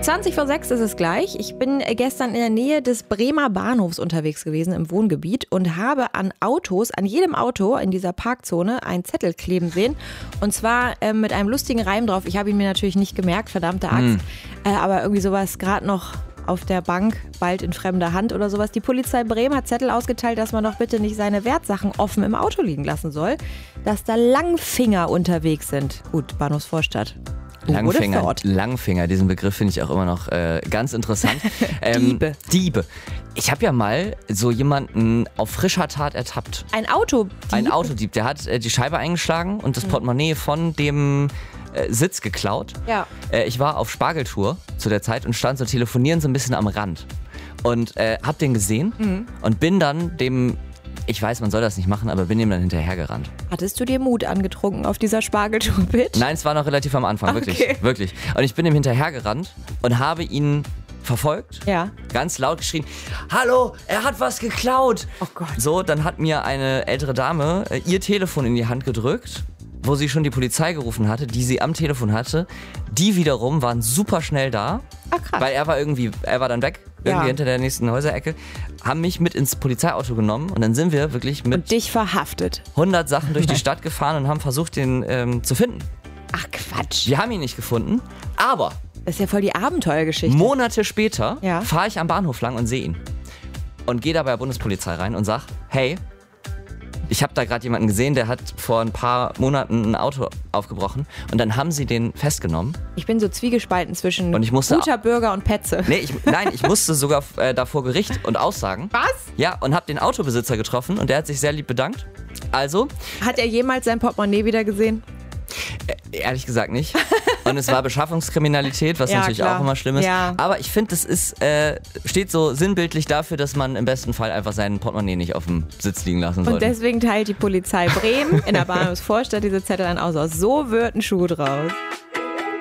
5:20 ist es gleich. Ich bin gestern in der Nähe des Bremer Bahnhofs unterwegs gewesen im Wohngebiet und habe an jedem Auto in dieser Parkzone einen Zettel kleben sehen. Und zwar mit einem lustigen Reim drauf. Ich habe ihn mir natürlich nicht gemerkt, verdammte Axt. Aber irgendwie sowas gerade noch auf der Bank, bald in fremder Hand oder sowas. Die Polizei Bremen hat Zettel ausgeteilt, dass man doch bitte nicht seine Wertsachen offen im Auto liegen lassen soll. Dass da Langfinger unterwegs sind. Gut, Bahnhofsvorstadt. Langfinger, diesen Begriff finde ich auch immer noch ganz interessant. Diebe. Ich habe ja mal so jemanden auf frischer Tat ertappt. Ein Autodieb? Ein Autodieb, der hat die Scheibe eingeschlagen und das Portemonnaie von dem Sitz geklaut. Ja. Ich war auf Spargeltour zu der Zeit und stand so telefonieren so ein bisschen am Rand. Und hab den gesehen und bin dann dem... Ich weiß, man soll das nicht machen, aber bin ihm dann hinterhergerannt. Hattest du dir Mut angetrunken auf dieser Spargeltour, Bitch? Nein, es war noch relativ am Anfang, wirklich. Und ich bin ihm hinterhergerannt und habe ihn verfolgt, ganz laut geschrien, hallo, er hat was geklaut. Oh Gott. So, dann hat mir eine ältere Dame ihr Telefon in die Hand gedrückt, wo sie schon die Polizei gerufen hatte, die sie am Telefon hatte. Die wiederum waren super schnell da, krass. Weil er war dann weg, irgendwie hinter der nächsten Häuserecke, haben mich mit ins Polizeiauto genommen und dann sind wir wirklich mit und dich verhaftet. 100 Sachen durch die Stadt gefahren und haben versucht, den zu finden. Ach Quatsch. Wir haben ihn nicht gefunden, aber das ist ja voll die Abenteuergeschichte. Monate später fahre ich am Bahnhof lang und sehe ihn. Und gehe da bei der Bundespolizei rein und sag, hey, ich habe da gerade jemanden gesehen, der hat vor ein paar Monaten ein Auto aufgebrochen und dann haben sie den festgenommen. Ich bin so zwiegespalten zwischen und ich musste guter Bürger und Petze. Nein, ich musste sogar da vor Gericht und aussagen. Was? Ja, und habe den Autobesitzer getroffen und der hat sich sehr lieb bedankt. Also... Hat er jemals sein Portemonnaie wieder gesehen? Ehrlich gesagt nicht. Und es war Beschaffungskriminalität, was natürlich auch immer schlimm ist. Ja. Aber ich finde, das steht so sinnbildlich dafür, dass man im besten Fall einfach seinen Portemonnaie nicht auf dem Sitz liegen lassen sollte. Und deswegen teilt die Polizei Bremen in der Bahnhofsvorstadt diese Zettel dann aus. So wird ein Schuh draus.